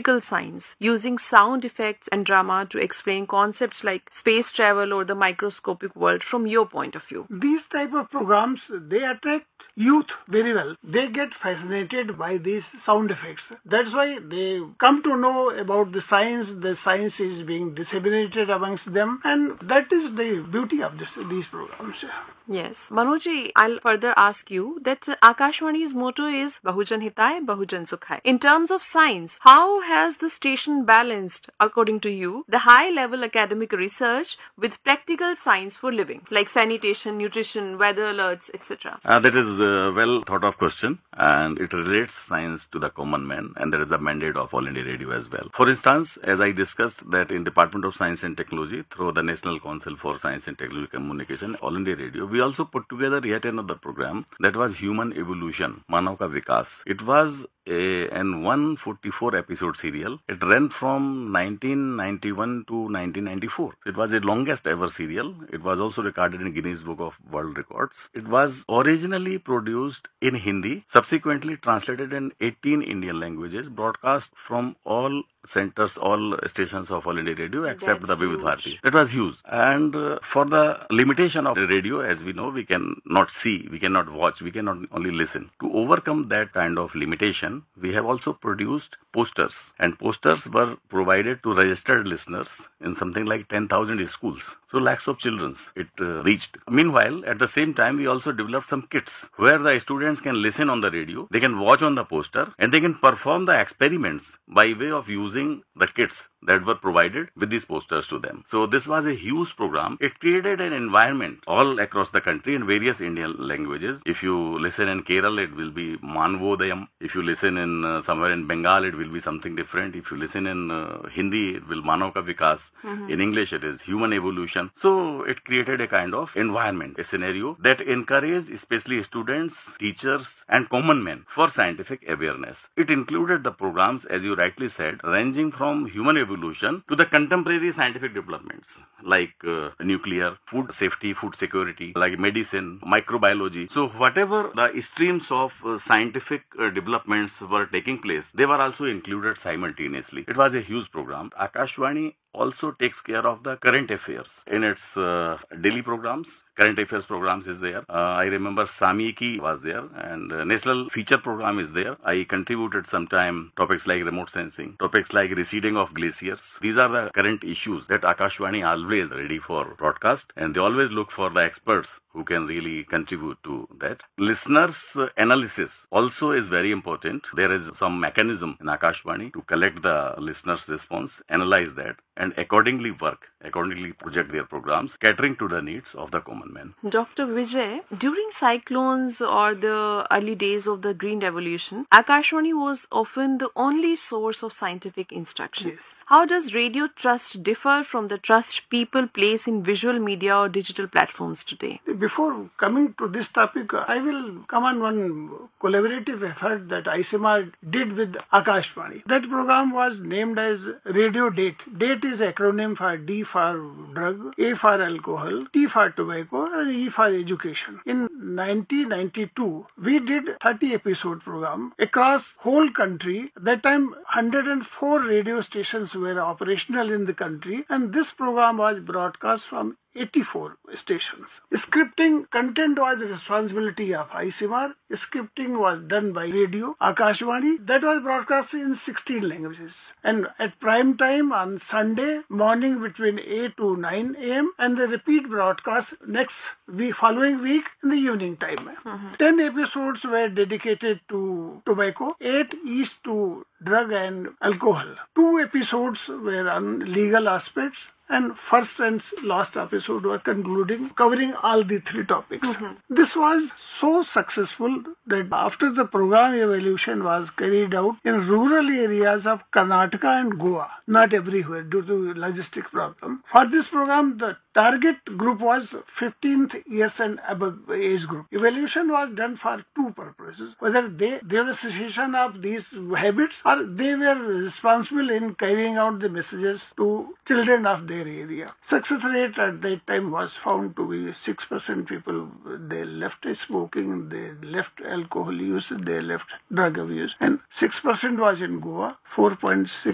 practical science, using sound effects and drama to explain concepts like space travel or the microscopic world from your point of view? These type of programs, they attract youth very well. They get fascinated by these sound effects. That's why they come to know about the science. The science is being disseminated amongst them, and that is the beauty of these programs. Yes. Manoj, I'll further ask you that Akashwani's motto is Bahujan Hitai, Bahujan Sukhai. In terms of science, how has the station balanced, according to you, the high-level academic research with practical science for living, like sanitation, nutrition, weather alerts, etc.? That is a well thought of question, and it relates science to the common man, and that is the mandate of All India Radio as well. For instance, as I discussed that in Department of Science and Technology, through the National Council for Science and Technology Communication, All India Radio, we also put together yet another program that was Human Evolution, Manav Ka Vikas. It was an 144 episode serial. It ran from 1991 to 1994. It was the longest ever serial. It was also recorded in Guinness Book of World Records. It was originally produced in Hindi, subsequently translated in 18 Indian languages, broadcast from all centers, all stations of All India Radio except the Vividh Bharati. That was huge. And for the limitation of the radio, as we know, we cannot see, we cannot watch, we cannot only listen. To overcome that kind of limitation, we have also produced posters, and posters were provided to registered listeners in something like 10,000 schools. So lakhs of children it reached. Meanwhile, at the same time, we also developed some kits where the students can listen on the radio, they can watch on the poster, and they can perform the experiments by way of using the kits that were provided with these posters to them. So this was a huge program. It created an environment all across the country in various Indian languages. If you listen in Kerala, it will be Manvodayam. If you listen in somewhere in Bengal, it will be something different. If you listen in Hindi, it will Manav Ka Vikas. In English, it is Human Evolution. So it created a kind of environment, a scenario that encouraged especially students, teachers, and common men for scientific awareness. It included the programs, as you rightly said, ranging from human evolution to the contemporary scientific developments like nuclear, food safety, food security, like medicine, microbiology. So whatever the streams of scientific developments were taking place, they were also included simultaneously. It was a huge program. Akashvani also takes care of the current affairs in its daily programs. Current affairs programs is there. I remember Samiki was there, and National Feature Program is there. I contributed sometime topics like remote sensing, topics like receding of glaciers. These are the current issues that Akashvani always ready for broadcast, and they always look for the experts who can really contribute to that. Listeners' analysis also is very important. There is some mechanism in Akashvani to collect the listeners' response, analyze that, and accordingly project their programs, catering to the needs of the common man. Dr. Vijay, during cyclones or the early days of the Green Revolution, Akashvani was often the only source of scientific instructions. Yes. How does radio trust differ from the trust people place in visual media or digital platforms today? Before coming to this topic, I will come on one collaborative effort that ICMR did with Akashvani. That program was named as Radio Date. Date is acronym for D for drug, A for alcohol, T for tobacco, and E for education. In 1992, we did 30 episode program across whole country. That time 104 radio stations were operational in the country, and this program was broadcast from 84 stations. Scripting content was the responsibility of ICMR. Scripting was done by Radio Akashvani. That was broadcast in 16 languages. And at prime time on Sunday morning between 8 to 9 a.m. and the repeat broadcast next following week in the evening time. 10 episodes were dedicated to tobacco, 8 each to drug and alcohol. 2 episodes were on legal aspects, and first and last episode were covering all the 3 topics. This was so successful that after the program evolution was carried out in rural areas of Karnataka and Goa, not everywhere due to logistic problem. For this program, the target group was 15th years and above age group. Evaluation was done for 2 purposes: whether they were cessation of these habits or they were responsible in carrying out the messages to children of their area. Success rate at that time was found to be 6% people. They left smoking, they left alcohol use, they left drug abuse, and 6% was in Goa, 4.6